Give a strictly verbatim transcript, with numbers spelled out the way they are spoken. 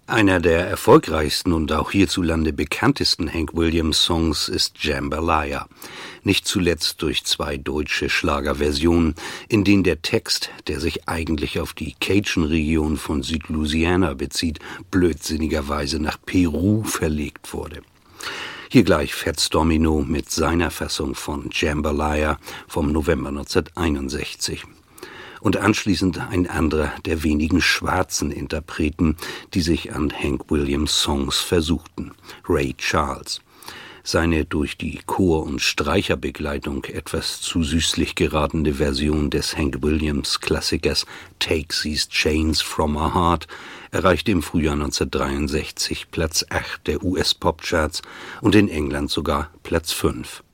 Einer der erfolgreichsten und auch hierzulande bekanntesten Hank Williams-Songs ist Jambalaya. Nicht zuletzt durch zwei deutsche Schlagerversionen, in denen der Text, der sich eigentlich auf die Cajun-Region von Südlouisiana bezieht, blödsinnigerweise nach Peru verlegt wurde. Hier gleich Fats Domino mit seiner Fassung von Jambalaya vom November neunzehnhunderteinundsechzig. Und anschließend ein anderer der wenigen schwarzen Interpreten, die sich an Hank Williams Songs versuchten, Ray Charles. Seine durch die Chor- und Streicherbegleitung etwas zu süßlich geratene Version des Hank Williams Klassikers Take These Chains from My Heart erreichte im Frühjahr neunzehnhundertdreiundsechzig Platz acht der U S-Popcharts und in England sogar Platz fünf.